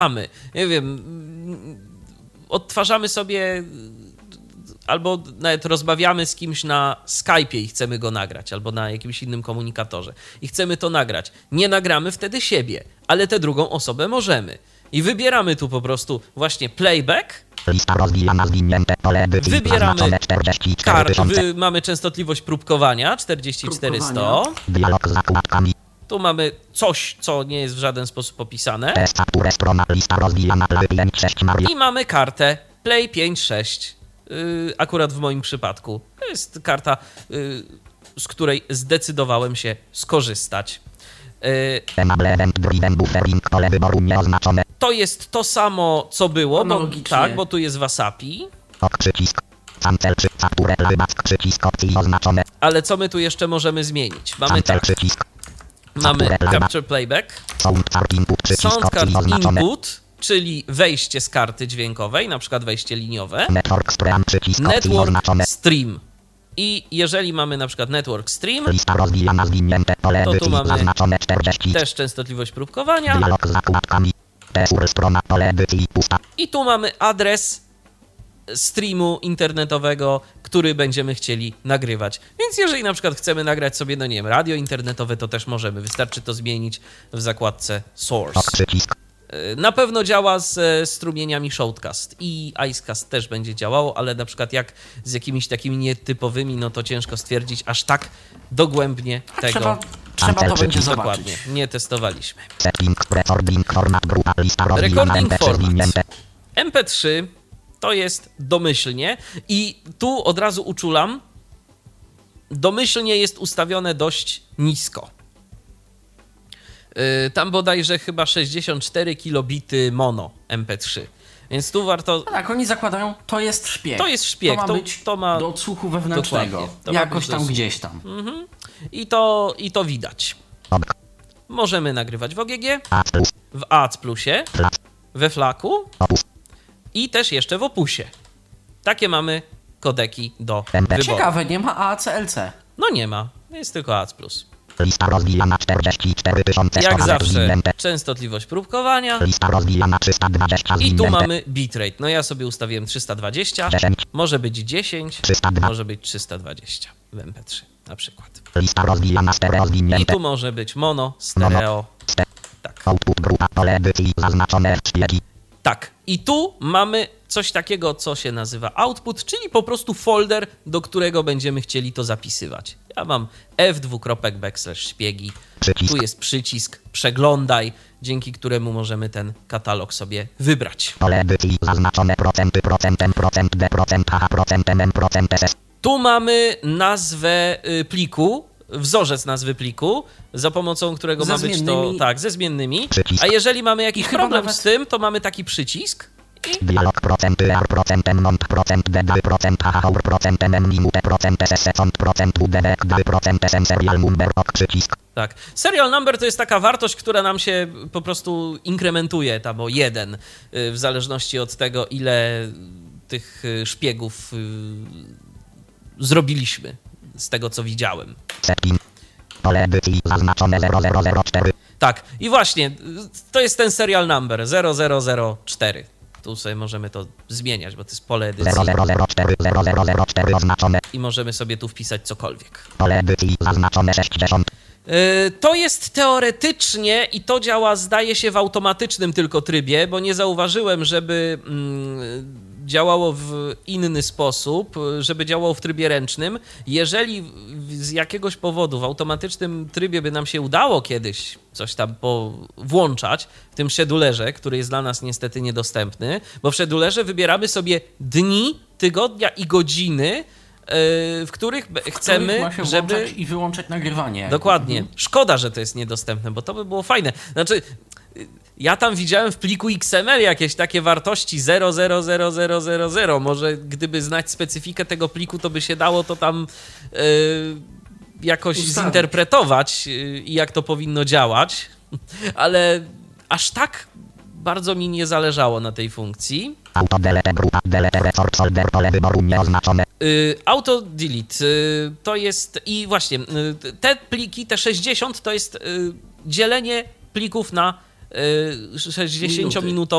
mamy, nie wiem, odtwarzamy sobie albo nawet rozmawiamy z kimś na Skype'ie i chcemy go nagrać, albo na jakimś innym komunikatorze i chcemy to nagrać. Nie nagramy wtedy siebie, ale tę drugą osobę możemy. I wybieramy tu po prostu właśnie playback. Lista rozwijana, zwinięte pole edycji, Wybieramy zaznaczone mamy częstotliwość próbkowania 44100. Dialog z zakładkami. Tu mamy coś, co nie jest w żaden sposób opisane. Lista rozwijana, play 5-6 Maria. I mamy kartę Play 5.6. Akurat w moim przypadku. To jest karta, z której zdecydowałem się skorzystać. Pole wyboru nieoznaczone. To jest to samo, co było, bo tu jest Wasapi. Przycisk. Przycisk opcji oznaczone. Ale co my tu jeszcze możemy zmienić? Mamy tak. Mamy Capture Playback, Soundcard Input, czyli wejście z karty dźwiękowej, na przykład wejście liniowe, Network Stream. I jeżeli mamy na przykład Network Stream, to tu mamy też częstotliwość próbkowania i tu mamy adres streamu internetowego, który będziemy chcieli nagrywać. Więc jeżeli na przykład chcemy nagrać sobie, no nie wiem, radio internetowe, to też możemy. Wystarczy to zmienić w zakładce Source. Na pewno działa z strumieniami Shoutcast i Icecast też będzie działało, ale na przykład jak z jakimiś takimi nietypowymi, no to ciężko stwierdzić aż tak dogłębnie tego. Trzeba to będzie zobaczyć. Dokładnie, nie testowaliśmy. Recording format. MP3 to jest domyślnie i tu od razu uczulam, domyślnie jest ustawione dość nisko. Tam bodajże chyba 64 kilobity mono MP3. Więc tu warto... Tak, oni zakładają, to jest szpieg. To jest szpieg. To ma być do odsłuchu wewnętrznego. Jakoś tam, gdzieś tam. Mhm. I to widać. Możemy nagrywać w OGG, w AAC Plusie, we FLAC-u i też jeszcze w Opusie. Takie mamy kodeki do wyboru. Ciekawe, nie ma AAC-LC. No nie ma, jest tylko AAC Plus. Lista rozwijana 44 000. Jak zawsze częstotliwość próbkowania. Lista rozwijana 320. I tu mamy bitrate. No ja sobie ustawiłem 320, 10. Może być 10, 302. Może być 320 w MP3 na przykład. Lista rozwijana stereo zwinięte. I tu może być mono, stereo. Tak. Output grupa pole edycji zaznaczone szpiegi. Tak. I tu mamy coś takiego, co się nazywa output, czyli po prostu folder, do którego będziemy chcieli to zapisywać. Ja mam f://szpiegi. Tu jest przycisk przeglądaj, dzięki któremu możemy ten katalog sobie wybrać. Pole edycji zaznaczone procentem, %, Tu mamy nazwę pliku, wzorzec nazwy pliku, za pomocą którego ma być to, tak, ze zmiennymi. Przycisk. A jeżeli mamy jakiś problem nawet z tym, to mamy taki przycisk. Dialog %, serial number, przycisk. Tak. Serial number to jest taka wartość, która nam się po prostu inkrementuje tam o 1, w zależności od tego, ile tych szpiegów zrobiliśmy, z tego co widziałem. Pole edycji zaznaczone 0004. Tak, i właśnie, to jest ten serial number 0004. Tu sobie możemy to zmieniać, bo to jest pole edycji. 0004 oznaczone. I możemy sobie tu wpisać cokolwiek. Pole edycji zaznaczone 60. To jest teoretycznie i to działa, zdaje się, w automatycznym tylko trybie, bo nie zauważyłem, żeby działało w inny sposób, żeby działało w trybie ręcznym. Jeżeli z jakiegoś powodu w automatycznym trybie by nam się udało kiedyś coś tam włączać w tym schedulerze, który jest dla nas niestety niedostępny, bo w schedulerze wybieramy sobie dni, tygodnia i godziny, w których chcemy, ma się żeby... włączać i wyłączać nagrywanie. Dokładnie. Szkoda, że to jest niedostępne, bo to by było fajne. Znaczy, ja tam widziałem w pliku XML jakieś takie wartości 0,00000. Może gdyby znać specyfikę tego pliku, to by się dało to tam jakoś zinterpretować i jak to powinno działać, ale aż tak bardzo mi nie zależało na tej funkcji. Auto delete grupa delete resort folder pole wyboru nieoznaczone. Auto delete to jest i właśnie te pliki, te 60 to jest dzielenie plików na 60-minutowe